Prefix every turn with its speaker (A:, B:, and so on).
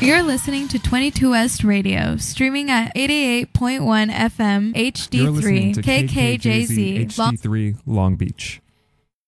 A: You're listening to 22 West Radio, streaming at 88.1 FM HD3
B: You're listening to
A: KKJZ
B: HD3 Long Beach.